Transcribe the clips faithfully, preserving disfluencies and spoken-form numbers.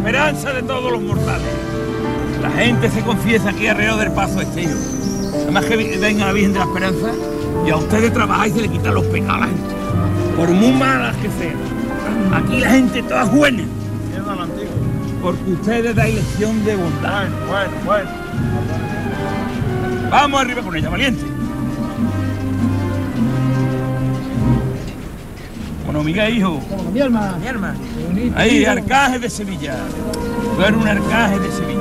esperanza de todos los mortales. La gente se confiesa aquí alrededor del Paso de Estilo. Además que venga la Virgen de la Esperanza y a ustedes trabajáis y se le quitan los pecados a la gente, por muy malas que sean. Aquí la gente toda es buena, porque ustedes dais lección de bondad. Bueno, bueno, bueno. Vamos arriba con ella, valiente. Bueno, Miguel, hijo. Mi alma. Mi alma. Ahí, Arcaje de Sevilla. Tú eres un Arcaje de Sevilla.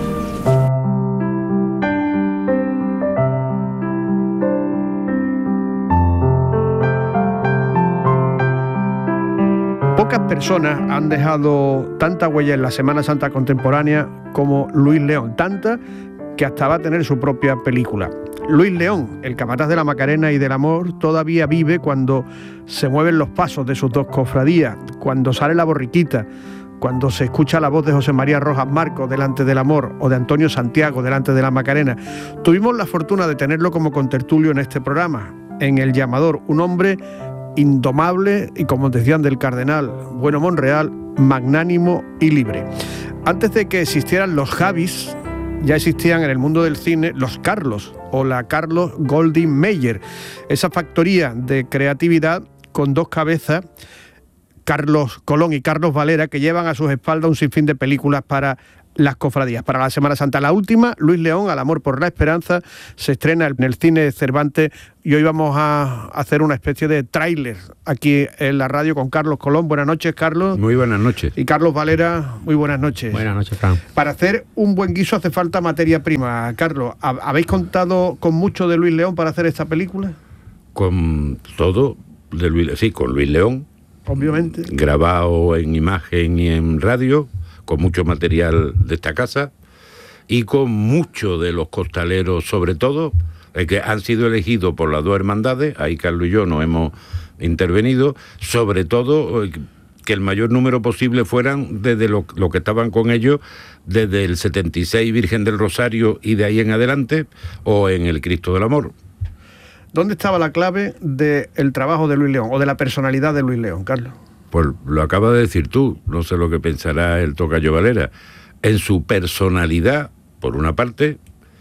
Pocas personas han dejado tanta huella en la Semana Santa contemporánea como Luis León, tanta que hasta va a tener su propia película. Luis León, el capataz de la Macarena y del Amor, todavía vive cuando se mueven los pasos de sus dos cofradías, cuando sale la borriquita, cuando se escucha la voz de José María Rojas Marcos delante del Amor o de Antonio Santiago delante de la Macarena. Tuvimos la fortuna de tenerlo como contertulio en este programa, en El Llamador, un hombre indomable y, como decían del cardenal Bueno Monreal, magnánimo y libre. Antes de que existieran los Javis, ya existían en el mundo del cine los Carlos o la Carlos Goldwyn Mayer, esa factoría de creatividad con dos cabezas, Carlos Colón y Carlos Valera, que llevan a sus espaldas un sinfín de películas para las cofradías, para la Semana Santa. La última, Luis León, Al amor por la esperanza, se estrena en el cine Cervantes y hoy vamos a hacer una especie de tráiler aquí en la radio con Carlos Colón. Buenas noches, Carlos. Muy buenas noches. Y Carlos Valera, muy buenas noches. Buenas noches, Fran. Para hacer un buen guiso hace falta materia prima, Carlos. ¿Habéis contado con mucho de Luis León para hacer esta película? Con todo de Luis, sí, con Luis León. Obviamente. Grabado en imagen y en radio, con mucho material de esta casa y con muchos de los costaleros, sobre todo, eh, que han sido elegidos por las dos hermandades. Ahí Carlos y yo nos hemos intervenido, sobre todo eh, que el mayor número posible fueran desde lo, lo que estaban con ellos, desde el setenta y seis Virgen del Rosario y de ahí en adelante, o en el Cristo del Amor. ¿Dónde estaba la clave del trabajo de Luis León o de la personalidad de Luis León, Carlos? Pues lo acabas de decir tú, no sé lo que pensará el tocayo Valera, en su personalidad, por una parte,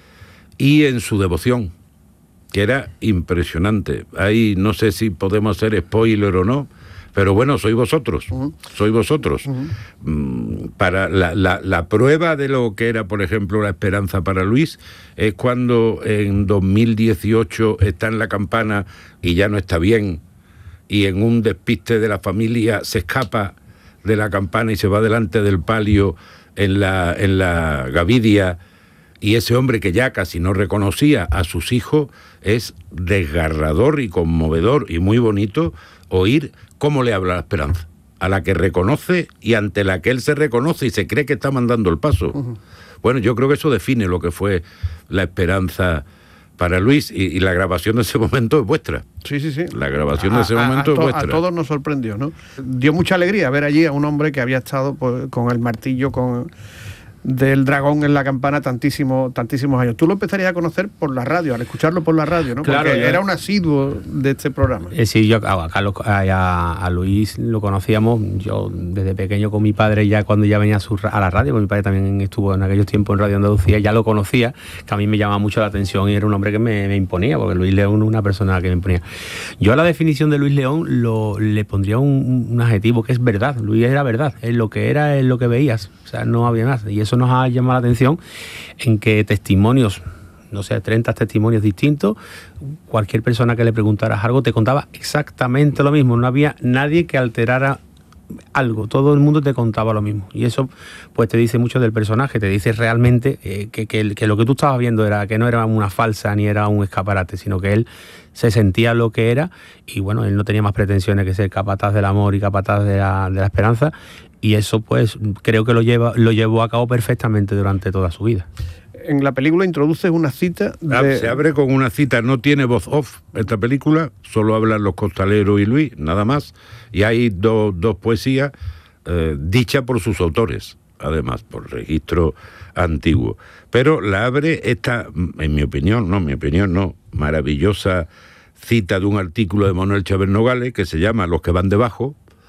y en su devoción, que era impresionante. Ahí no sé si podemos hacer spoiler o no, pero bueno, sois vosotros, uh-huh. sois vosotros. Uh-huh. Mm, para la, la, la prueba de lo que era, por ejemplo, la esperanza para Luis, es cuando en dos mil dieciocho está en la campana y ya no está bien, y en un despiste de la familia se escapa de la campana y se va delante del palio en la, en la gavidia, y ese hombre que ya casi no reconocía a sus hijos, es desgarrador y conmovedor y muy bonito oír cómo le habla la esperanza, a la que reconoce y ante la que él se reconoce y se cree que está mandando el paso. Uh-huh. Bueno, yo creo que eso define lo que fue la esperanza para Luis, y, y la grabación de ese momento es vuestra. Sí, sí, sí. La grabación a, de ese a, momento a to, es vuestra. A todos nos sorprendió, ¿no? Dio mucha alegría ver allí a un hombre que había estado pues, con el martillo, con del dragón en la campana tantísimo, tantísimos años. Tú lo empezarías a conocer por la radio, al escucharlo por la radio, ¿no? Claro, porque yo, era un asiduo de este programa. Eh, sí, yo a, Carlos, a, a Luis lo conocíamos, yo desde pequeño con mi padre, ya cuando ya venía a, su, a la radio, porque mi padre también estuvo en aquellos tiempos en Radio Andalucía, ya lo conocía, que a mí me llamaba mucho la atención y era un hombre que me, me imponía, porque Luis León es una persona que me imponía. Yo a la definición de Luis León lo, le pondría un, un adjetivo que es verdad. Luis era verdad, es lo que era, es lo que veías, o sea, no había más, y eso nos ha llamado la atención en que testimonios, no sé, treinta testimonios distintos, cualquier persona que le preguntaras algo te contaba exactamente lo mismo, no había nadie que alterara algo, todo el mundo te contaba lo mismo, y eso pues te dice mucho del personaje, te dice realmente eh, que, que, que lo que tú estabas viendo era que no era una falsa ni era un escaparate, sino que él se sentía lo que era, y bueno, él no tenía más pretensiones que ser capataz del amor y capataz de la, de la esperanza, y eso pues creo que lo lleva lo llevó a cabo perfectamente durante toda su vida. En la película introduces una cita de... Se abre con una cita, no tiene voz off esta película, solo hablan los costaleros y Luis, nada más, y hay dos, dos poesías eh, dichas por sus autores, además, por registro antiguo. Pero la abre esta, en mi opinión, no, mi opinión no, maravillosa cita de un artículo de Manuel Chávez Nogales que se llama Los que van debajo,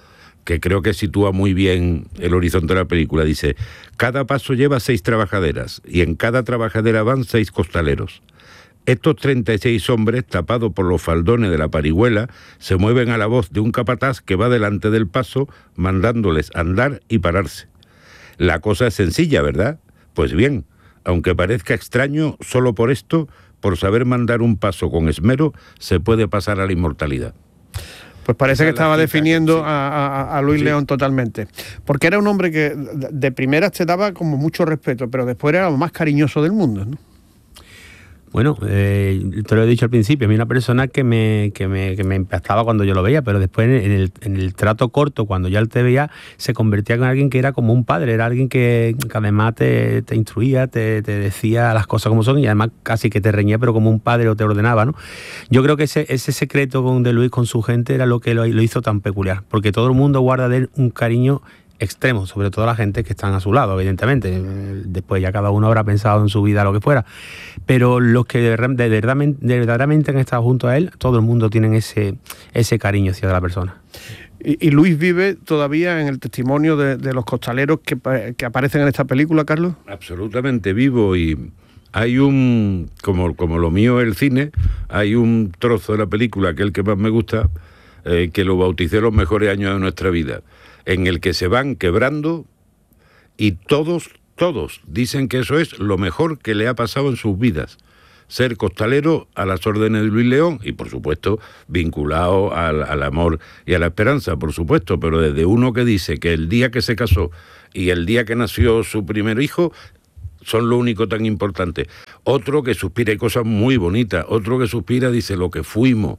que creo que sitúa muy bien el horizonte de la película. Dice, cada paso lleva seis trabajaderas y en cada trabajadera van seis costaleros. Estos treinta y seis hombres, tapados por los faldones de la parihuela, se mueven a la voz de un capataz que va delante del paso, mandándoles andar y pararse. La cosa es sencilla, ¿verdad? Pues bien, aunque parezca extraño, solo por esto, por saber mandar un paso con esmero, se puede pasar a la inmortalidad. Pues parece que estaba definiendo sí. a, a, a Luis sí. León totalmente. Porque era un hombre que de primeras te daba como mucho respeto, pero después era lo más cariñoso del mundo, ¿no? Bueno, eh, te lo he dicho al principio, a mí una persona que me, que me, que me impactaba cuando yo lo veía, pero después en el, en el trato corto, cuando ya él te veía, se convertía en alguien que era como un padre, era alguien que, que además te, te instruía, te, te decía las cosas como son y además casi que te reñía, pero como un padre o te ordenaba, ¿no? Yo creo que ese, ese secreto de Luis con su gente era lo que lo, lo hizo tan peculiar, porque todo el mundo guarda de él un cariño extremos, sobre todo la gente que están a su lado, evidentemente. Después ya cada uno habrá pensado en su vida lo que fuera. Pero los que de, de, verdad, de verdaderamente han estado junto a él, todo el mundo tiene ese, ese cariño hacia la persona. Y, y Luis vive todavía en el testimonio de, de los costaleros que, que aparecen en esta película, Carlos. Absolutamente vivo, y hay un, como, como lo mío es el cine, hay un trozo de la película, que es el que más me gusta, eh, que lo bauticé los mejores años de nuestra vida, en el que se van quebrando y todos, todos dicen que eso es lo mejor que le ha pasado en sus vidas. Ser costalero a las órdenes de Luis León y, por supuesto, vinculado al, al amor y a la esperanza, por supuesto, pero desde uno que dice que el día que se casó y el día que nació su primer hijo son lo único tan importante. Otro que suspira, hay cosas muy bonitas, otro que suspira dice lo que fuimos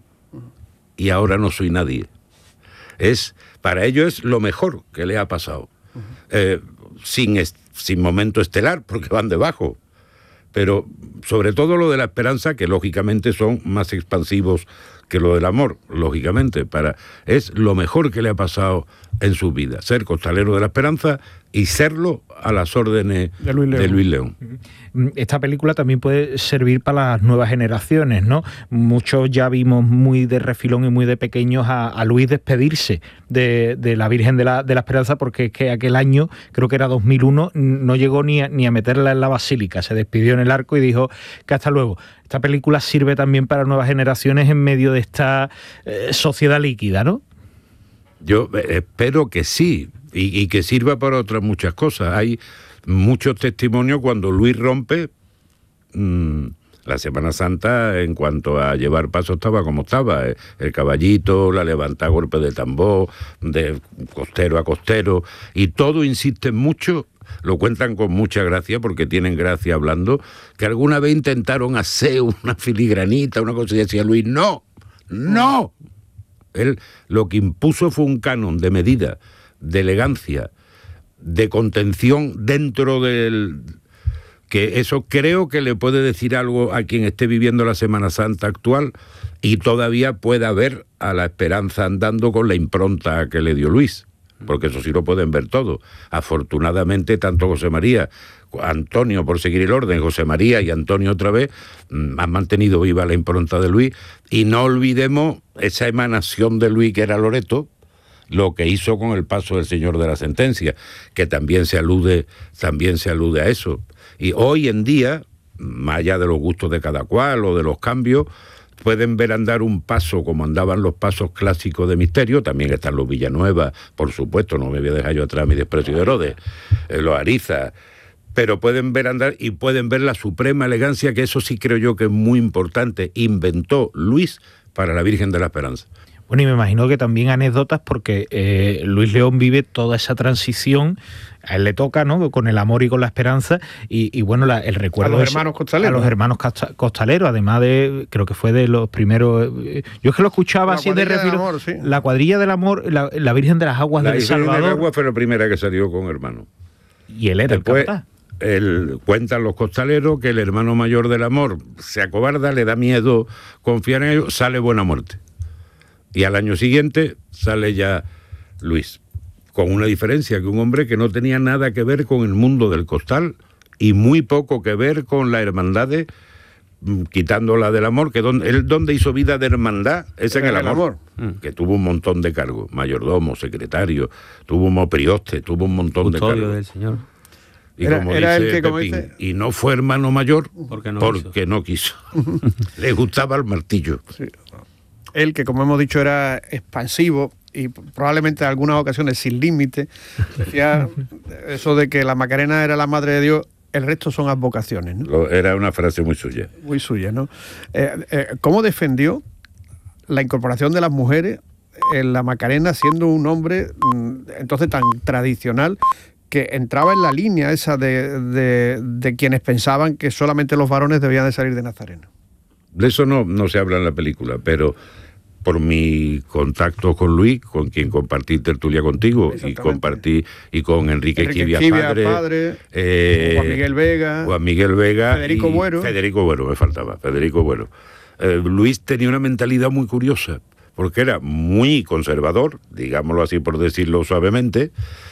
y ahora no soy nadie. Es, para ello es lo mejor que le ha pasado. Uh-huh. Eh, sin, est- sin momento estelar, porque van debajo. Pero sobre todo lo de la esperanza, que lógicamente son más expansivos que lo del amor, lógicamente. Para, es lo mejor que le ha pasado en su vida. Ser costalero de la esperanza y serlo a las órdenes de Luis León. De Luis León. Esta película también puede servir para las nuevas generaciones, ¿no? Muchos ya vimos muy de refilón y muy de pequeños a, a Luis despedirse de, de la Virgen de la, de la Esperanza, porque es que aquel año, creo que era dos mil uno, no llegó ni a, ni a meterla en la basílica, se despidió en el arco y dijo que hasta luego. Esta película sirve también para nuevas generaciones en medio de esta eh, sociedad líquida, ¿no? Yo espero que sí, y, y que sirva para otras muchas cosas. Hay muchos testimonios cuando Luis rompe. Mmm, la Semana Santa, en cuanto a llevar paso, estaba como estaba. El caballito, la levanta a golpe de tambor, de costero a costero, y todo insisten mucho. Lo cuentan con mucha gracia, porque tienen gracia hablando, que alguna vez intentaron hacer una filigranita, una cosa, y decía Luis, no, no. Él lo que impuso fue un canon de medida, de elegancia, de contención dentro del... que eso creo que le puede decir algo a quien esté viviendo la Semana Santa actual y todavía pueda ver a la esperanza andando con la impronta que le dio Luis, porque eso sí lo pueden ver todo. Afortunadamente, tanto José María, Antonio, por seguir el orden, José María y Antonio otra vez, mmm, han mantenido viva la impronta de Luis, y no olvidemos esa emanación de Luis que era Loreto, lo que hizo con el paso del Señor de la Sentencia, que también se alude, también se alude a eso. Y hoy en día, más allá de los gustos de cada cual o de los cambios, pueden ver andar un paso como andaban los pasos clásicos de misterio. También están los Villanueva, por supuesto, no me voy a dejar yo atrás mi desprecio de Herodes, eh, los Ariza, pero pueden ver andar y pueden ver la suprema elegancia, que eso sí creo yo que es muy importante, inventó Luis para la Virgen de la Esperanza. Bueno, y me imagino que también anécdotas, porque eh, Luis León vive toda esa transición, a él le toca, ¿no?, con el amor y con la esperanza, y, y bueno, la, el recuerdo... A los hermanos costaleros. A los hermanos costaleros, además de, creo que fue de los primeros... Yo es que lo escuchaba así de refilo. Amor, sí. La cuadrilla del amor, la, la Virgen de las Aguas del Salvador. La Virgen de las Aguas fue la primera que salió con hermano. Y él era Después, el capataz. El, cuentan los costaleros que el hermano mayor del amor se acobarda, le da miedo confiar en ellos, sale buena muerte. Y al año siguiente sale ya Luis, con una diferencia, que un hombre que no tenía nada que ver con el mundo del costal y muy poco que ver con las hermandades quitando la del amor, que donde, él donde hizo vida de hermandad, es en el, el amor, amor, que tuvo un montón de cargos, mayordomo, secretario, tuvo un prioste, tuvo un montón Custodio de cargos. del señor. Y era, como era dice el que, como Pepín, dice... y no fue hermano mayor porque no porque quiso. No quiso. Le gustaba el martillo. Sí. Él, que como hemos dicho era expansivo y probablemente en algunas ocasiones sin límite, decía eso de que la Macarena era la madre de Dios, el resto son advocaciones, ¿no? Lo, era una frase muy suya. Muy suya, ¿no? Eh, eh, ¿Cómo defendió la incorporación de las mujeres en la Macarena siendo un hombre mmm, entonces tan tradicional, que entraba en la línea esa de, de, de quienes pensaban que solamente los varones debían de salir de Nazareno? De eso no, no se habla en la película, pero por mi contacto con Luis, con quien compartí tertulia contigo, y compartí y con Enrique, Enrique Esquivia, padre, padre eh, Juan Miguel Vega, Juan Miguel Vega Federico y Buero. Federico Buero, me faltaba, Federico Buero. Eh, Luis tenía una mentalidad muy curiosa, porque era muy conservador, digámoslo así por decirlo suavemente,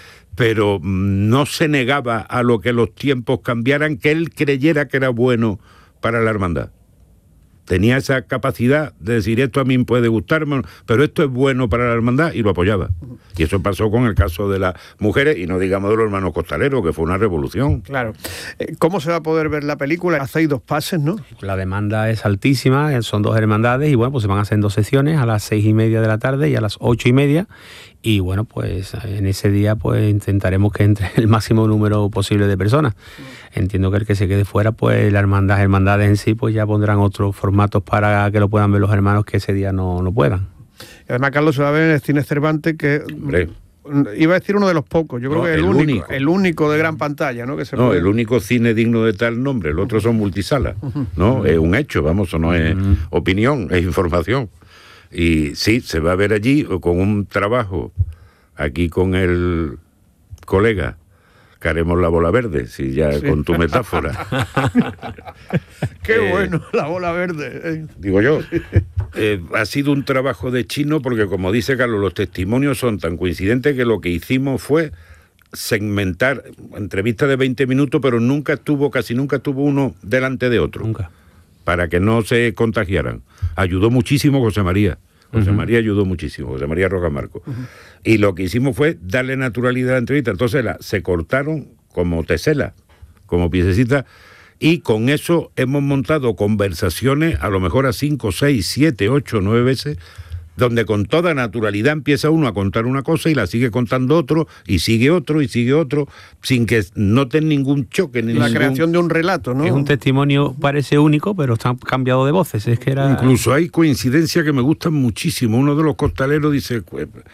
pero no se negaba a lo que los tiempos cambiaran, que él creyera que era bueno para la hermandad. Tenía esa capacidad de decir, esto a mí puede gustarme, pero esto es bueno para la hermandad, y lo apoyaba. Y eso pasó con el caso de las mujeres, y no digamos de los hermanos costaleros, que fue una revolución. Claro. ¿Cómo se va a poder ver la película? Hacéis dos pases, ¿no? La demanda es altísima, son dos hermandades, y bueno, pues se van a hacer dos sesiones, a las seis y media de la tarde y a las ocho y media. Y bueno, pues en ese día pues intentaremos que entre el máximo número posible de personas. Entiendo que el que se quede fuera, pues las hermandades, hermandades en sí, pues ya pondrán otros formatos para que lo puedan ver los hermanos que ese día no, no puedan. Y además, Carlos, se va a ver en el Cine Cervantes, que Hombre. iba a decir uno de los pocos, yo creo No, que el, el único, único. el único de gran pantalla, ¿no? Que se No, puede... el único cine digno de tal nombre, el otro son multisalas, ¿no? Es un hecho, vamos, eso no es opinión, es información. Y sí, se va a ver allí con un trabajo, aquí con el colega, que haremos la bola verde, si ya sí. Con tu metáfora. Qué eh, bueno, la bola verde. Eh. Digo yo, eh, ha sido un trabajo de chino, porque como dice Carlos, los testimonios son tan coincidentes que lo que hicimos fue segmentar entrevistas de veinte minutos, pero nunca estuvo, casi nunca estuvo uno delante de otro. Nunca. Para que no se contagiaran. Ayudó muchísimo José María. José uh-huh. María ayudó muchísimo, José María Roca Marco. Uh-huh. Y lo que hicimos fue darle naturalidad a la entrevista. Entonces la, se cortaron como tesela, como piececitas, y con eso hemos montado conversaciones, a lo mejor a cinco, seis, siete, ocho, nueve veces, donde con toda naturalidad empieza uno a contar una cosa y la sigue contando otro, y sigue otro, y sigue otro, sin que noten ningún choque. Ni la ningún... creación de un relato, ¿no? Es un testimonio, parece único, pero está cambiado de voces. Es que era... Incluso hay coincidencias que me gustan muchísimo. Uno de los costaleros dice...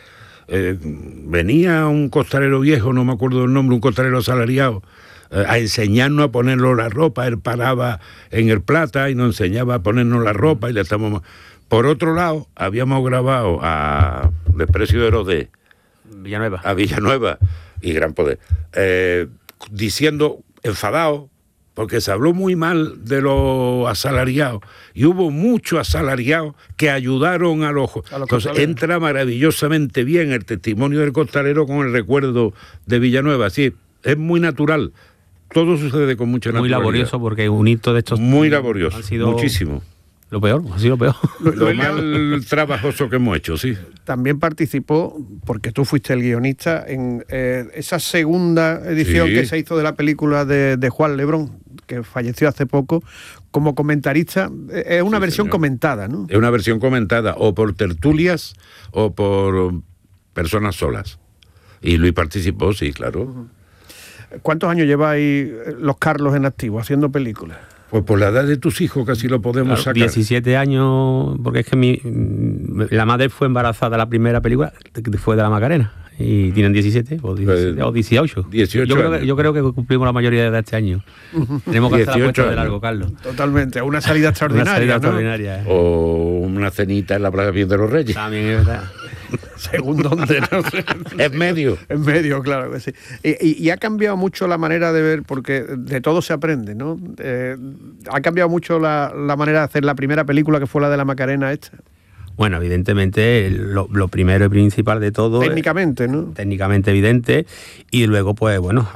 Eh, venía un costalero viejo, no me acuerdo del nombre, un costalero asalariado, eh, a enseñarnos a ponernos la ropa. Él paraba en el Plata y nos enseñaba a ponernos la ropa y le estamos... Por otro lado, habíamos grabado a Desprecio de Herodes, Villanueva. a Villanueva y Gran Poder, eh, diciendo, enfadado, porque se habló muy mal de los asalariados, y hubo muchos asalariados que ayudaron a los... A los Entonces entra maravillosamente bien el testimonio del costalero con el recuerdo de Villanueva. Sí, es muy natural. Todo sucede con mucha naturalidad. Muy laborioso, porque un hito de estos... Muy laborioso, han sido muchísimo. Lo peor, ha sido lo peor. Lo, lo mal trabajoso que hemos hecho, sí. También participó, porque tú fuiste el guionista, en eh, esa segunda edición sí. que se hizo de la película de, de Juan Lebrón, que falleció hace poco, como comentarista. Es una sí, versión señor. comentada, ¿no? Es una versión comentada, o por tertulias o por personas solas. Y Luis participó, sí, claro. Uh-huh. ¿Cuántos años lleváis los Carlos en activo, haciendo películas? Pues por la edad de tus hijos casi lo podemos claro, sacar. diecisiete años, porque es que mi la madre fue embarazada la primera película, fue de la Macarena, y tienen diecisiete o, diecisiete, o dieciocho. dieciocho yo, creo que, yo creo que cumplimos la mayoría de edad este año. Tenemos que hacer la puesta de largo, Carlos. Totalmente, una salida extraordinaria. Una salida ¿no? extraordinaria. O una cenita en la Plaza Bien de los Reyes. También es verdad. Según dónde, no sé. En medio. En medio, claro que sí. Y, y, y ha cambiado mucho la manera de ver, porque de todo se aprende, ¿no? Eh, ha cambiado mucho la, la manera de hacer la primera película, que fue la de la Macarena esta. Bueno, evidentemente lo, lo primero y principal de todo... Técnicamente, ¿no? Técnicamente evidente. Y luego, pues bueno,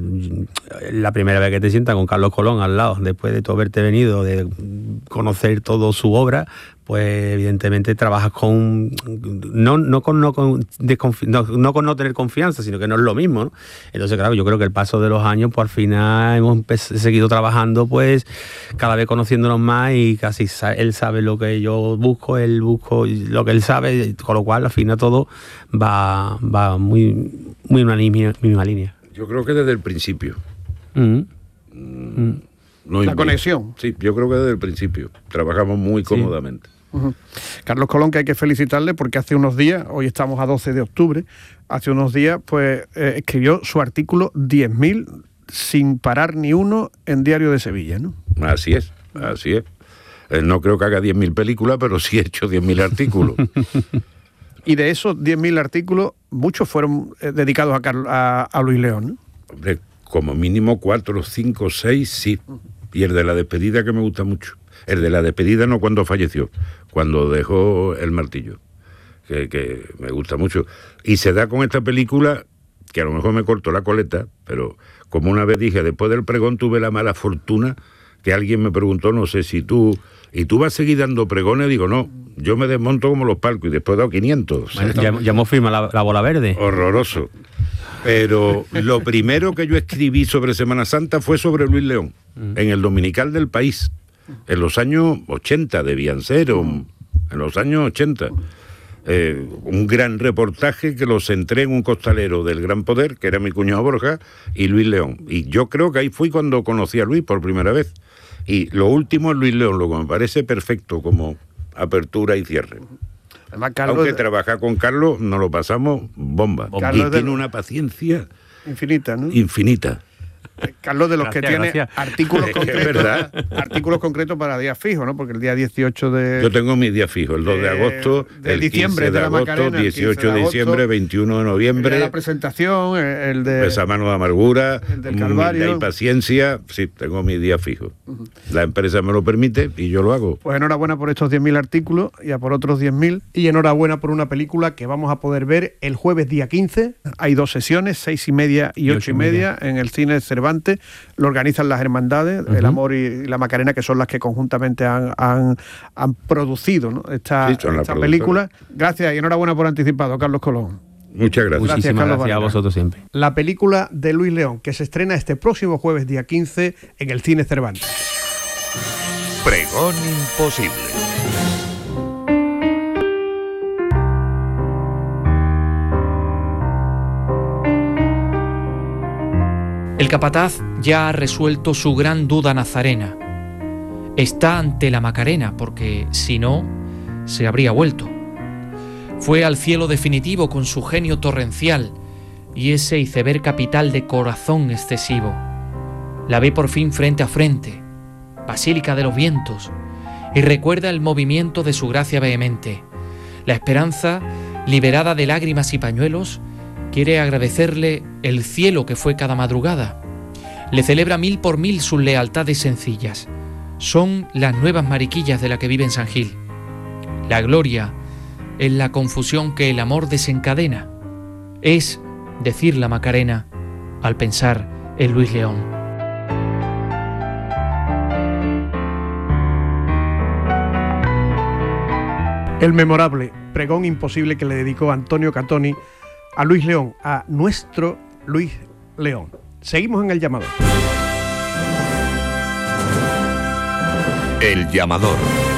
la primera vez que te sientas con Carlos Colón al lado, después de tú haberte venido, de conocer toda su obra, pues evidentemente trabajas con... No, no, con, no, con, desconfi- no, no con no tener confianza, sino que no es lo mismo, ¿no? Entonces, claro, yo creo que el paso de los años, pues al final hemos empe- seguido trabajando, pues cada vez conociéndonos más y casi sa- él sabe lo que yo busco, él busco lo que él sabe, con lo cual al final todo va, va muy, muy en una línea, misma línea. Yo creo que desde el principio. Mm-hmm. Mm. No La invito. conexión. Sí, yo creo que desde el principio. Trabajamos muy Sí. cómodamente. Uh-huh. Carlos Colón, que hay que felicitarle porque hace unos días, hoy estamos a doce de octubre, hace unos días pues eh, escribió su artículo diez mil sin parar ni uno en Diario de Sevilla, ¿no? Así es, así es. Eh, no creo que haga diez mil películas, pero sí he hecho diez mil artículos. Y de esos diez mil artículos, muchos fueron eh, dedicados a, Carl- a, a Luis León, ¿no? Hombre, como mínimo cuatro, cinco, seis, sí. Y el de la despedida, que me gusta mucho. El de la despedida no cuando falleció, cuando dejó el martillo, que, que me gusta mucho. Y se da con esta película, que a lo mejor me cortó la coleta, pero como una vez dije, después del pregón tuve la mala fortuna que alguien me preguntó, no sé si tú, ¿y tú vas a seguir dando pregones? Digo, no, yo me desmonto como los palcos y después he dado quinientos. Bueno, ya, ya hemos firmado la, la bola verde. Horroroso. Pero lo primero que yo escribí sobre Semana Santa fue sobre Luis León, mm. en el Dominical del País, en los años ochenta, debían ser, o en los años ochenta. Eh, un gran reportaje que lo centré en un costalero del Gran Poder, que era mi cuñado Borja, y Luis León. Y yo creo que ahí fui cuando conocí a Luis por primera vez. Y lo último es Luis León, lo que me parece perfecto como apertura y cierre. Además, Carlos, aunque trabajar con Carlos nos lo pasamos bomba. Carlos y tiene una paciencia infinita, ¿no? Infinita. Carlos, de los Gracias, que tiene gracias. artículos Es que es concretos, verdad. artículos concretos para días fijos, ¿no? Porque el día dieciocho de... Yo tengo mis días fijos, el dos de de- agosto, de el diciembre, quince de de la agosto, Macarena, el dieciocho quince de de agosto, diciembre, veintiuno de el de noviembre, la presentación, el de... esa mano de amargura, el del Calvario. humildad y paciencia. Sí, tengo mis días fijos. La empresa me lo permite y yo lo hago. Pues enhorabuena por estos diez mil artículos y a por otros diez mil. Y enhorabuena por una película que vamos a poder ver el jueves día quince. Hay dos sesiones, seis y media y ocho y media, en el cine Cervantes. Lo organizan las hermandades, uh-huh. El Amor y la Macarena, que son las que conjuntamente han, han, han producido, ¿no? esta, Sí, son las esta productoras. película. Gracias y enhorabuena por anticipado, Carlos Colón. Muchas gracias. Gracias, Muchísimas Carlos gracias a Varela. vosotros siempre. La película de Luis León, que se estrena este próximo jueves día quince en el cine Cervantes. Pregón imposible. El capataz ya ha resuelto su gran duda nazarena. Está ante la Macarena, porque si no, se habría vuelto. Fue al cielo definitivo con su genio torrencial y ese iceberg capital de corazón excesivo. La ve por fin frente a frente, Basílica de los Vientos, y recuerda el movimiento de su gracia vehemente. La esperanza, liberada de lágrimas y pañuelos, quiere agradecerle el cielo que fue cada madrugada. Le celebra mil por mil sus lealtades sencillas. Son las nuevas mariquillas de la que vive en San Gil. La gloria es la confusión que el amor desencadena. Es decir la Macarena al pensar en Luis León. El memorable pregón imposible que le dedicó Antonio Catoni a Luis León, a nuestro Luis León. Seguimos en El Llamador. El llamador.